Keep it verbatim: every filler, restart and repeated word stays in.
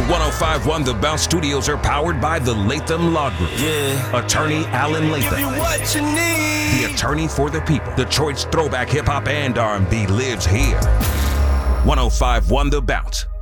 one oh five point one The Bounce Studios are powered by the Latham Law Group. Yeah. Attorney Alan Give Latham. you what you need. The attorney for the people. Detroit's throwback hip-hop and R and B lives here. one oh five point one The Bounce.